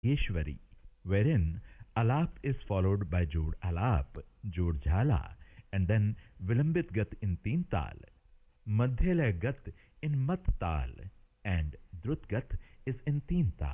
Yeshwari, wherein alap is followed by Jod alap, Jod jhala, and then Vilambit gat in teen tal, Madhyalaya gat in mat tal, and Drut gat is in teen tal.